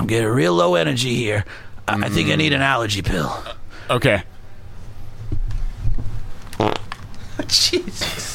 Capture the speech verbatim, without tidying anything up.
I'm getting real low energy here. I, mm. I think I need an allergy pill. Okay. Jesus.